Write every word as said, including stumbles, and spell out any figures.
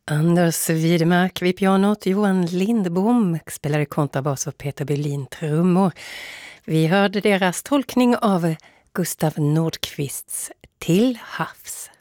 Anders Widemark vid pianot, Johan Lindbom spelade kontrabas och Peter Berlin trummor. Vi hörde deras tolkning av Gustav Nordqvists Till havs.